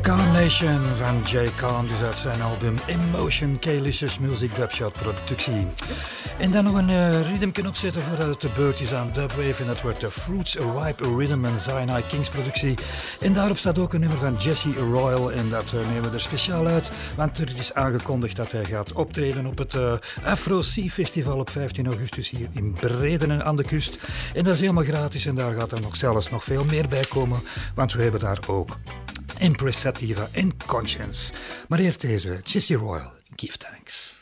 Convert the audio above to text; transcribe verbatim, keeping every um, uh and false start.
Carnation van Jay Khan, dus uit zijn album Emotion, K-Licious Music Dubshot productie. En dan nog een uh, rhythmje opzetten voordat het de beurt is aan Dubwave. En dat wordt de Fruits Ripe Rhythm en Cyanide Kings productie. En daarop staat ook een nummer van Jesse Royal. En dat uh, nemen we er speciaal uit, want er is aangekondigd dat hij gaat optreden op het uh, Afro Sea Festival op vijftien augustus hier in Bredenen aan de kust. En dat is helemaal gratis en daar gaat er nog zelfs nog veel meer bij komen, want we hebben daar ook Empress Sativa en Conscience. Maar eerst deze, Jesse Royal, Give Thanks.